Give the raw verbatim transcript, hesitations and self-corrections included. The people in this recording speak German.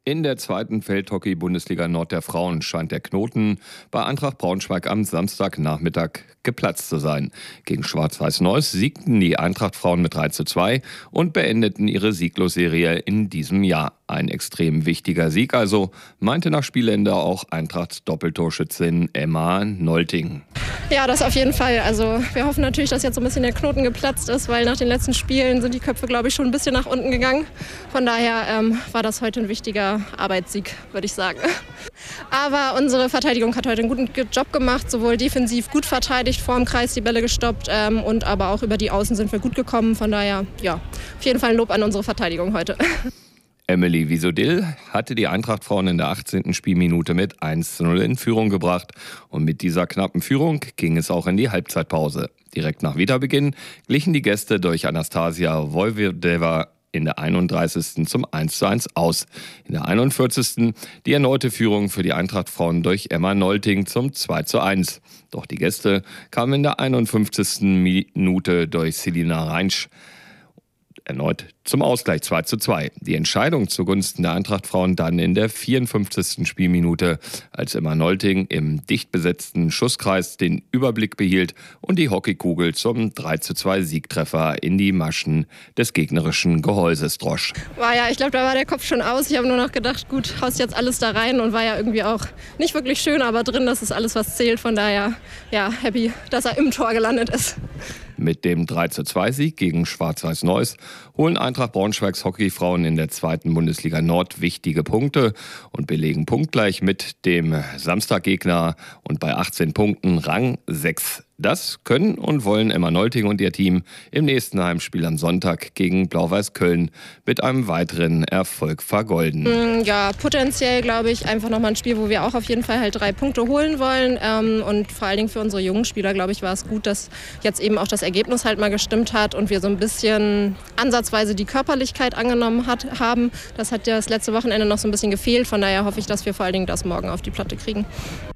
In der zweiten Feldhockey-Bundesliga Nord der Frauen scheint der Knoten bei Eintracht Braunschweig am Samstagnachmittag geplatzt zu sein. Gegen Schwarz-Weiß Neuss siegten die Eintracht-Frauen mit drei zu zwei und beendeten ihre Sieglosserie in diesem Jahr. Ein extrem wichtiger Sieg also, meinte nach Spielende auch Eintracht-Doppeltorschützin Emma Nolting. Ja, das auf jeden Fall. Also wir hoffen natürlich, dass jetzt so ein bisschen der Knoten geplatzt ist, weil nach den letzten Spielen sind die Köpfe, glaube ich, schon ein bisschen nach unten gegangen. Von daher ähm, war das heute ein wichtiger Arbeitssieg, würde ich sagen. Aber unsere Verteidigung hat heute einen guten Job gemacht, sowohl defensiv gut verteidigt, vor dem Kreis die Bälle gestoppt ähm, und aber auch über die Außen sind wir gut gekommen. Von daher, ja, auf jeden Fall ein Lob an unsere Verteidigung heute. Emily Wiesodill hatte die Eintracht-Frauen in der achtzehnten Spielminute mit eins zu null in Führung gebracht. Und mit dieser knappen Führung ging es auch in die Halbzeitpause. Direkt nach Wiederbeginn glichen die Gäste durch Anastasia Vojvodeva in der einunddreißigsten zum eins zu eins aus. In der einundvierzigsten die erneute Führung für die Eintracht-Frauen durch Emma Nolting zum zwei zu eins. Doch die Gäste kamen in der einundfünfzigsten Minute durch Selina Reinsch erneut zum Ausgleich zwei zu zwei. Die Entscheidung zugunsten der Eintracht-Frauen dann in der vierundfünfzigsten Spielminute, als Emma Nolting im dicht besetzten Schusskreis den Überblick behielt und die Hockeykugel zum drei zu zwei Siegtreffer in die Maschen des gegnerischen Gehäuses drosch. War ja, ich glaube, da war der Kopf schon aus. Ich habe nur noch gedacht, gut, haust jetzt alles da rein und war ja irgendwie auch nicht wirklich schön, aber drin, das ist alles, was zählt. Von daher, ja, happy, dass er im Tor gelandet ist. Mit dem drei zu zwei Sieg gegen Schwarz-Weiß Neuss holen Eintracht Braunschweigs Hockeyfrauen in der zweiten Bundesliga Nord wichtige Punkte und belegen punktgleich mit dem Samstaggegner und bei achtzehn Punkten Rang sechs. Das können und wollen Emma Nolting und ihr Team im nächsten Heimspiel am Sonntag gegen Blau-Weiß Köln mit einem weiteren Erfolg vergolden. Ja, potenziell glaube ich einfach nochmal ein Spiel, wo wir auch auf jeden Fall halt drei Punkte holen wollen. Und vor allen Dingen für unsere jungen Spieler, glaube ich, war es gut, dass jetzt eben auch das Ergebnis halt mal gestimmt hat und wir so ein bisschen ansatzweise die Körperlichkeit angenommen hat, haben. Das hat ja das letzte Wochenende noch so ein bisschen gefehlt. Von daher hoffe ich, dass wir vor allen Dingen das morgen auf die Platte kriegen.